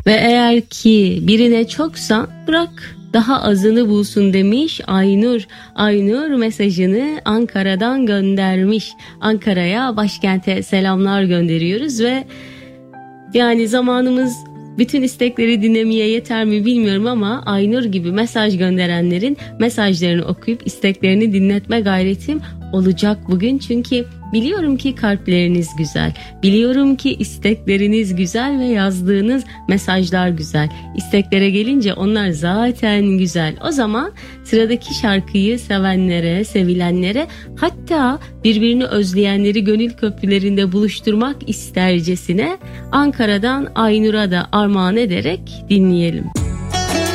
Ve eğer ki birine çoksan bırak daha azını bulsun demiş Aynur. Aynur mesajını Ankara'dan göndermiş. Ankara'ya, başkente selamlar gönderiyoruz ve yani zamanımız bütün istekleri dinlemeye yeter mi bilmiyorum ama Aynur gibi mesaj gönderenlerin mesajlarını okuyup isteklerini dinletme gayretim olacak bugün. Çünkü biliyorum ki kalpleriniz güzel. Biliyorum ki istekleriniz güzel ve yazdığınız mesajlar güzel. İsteklere gelince onlar zaten güzel. O zaman sıradaki şarkıyı sevenlere, sevilenlere, hatta birbirini özleyenleri gönül köprülerinde buluşturmak istercesine Ankara'dan Aynur'a da armağan ederek dinleyelim.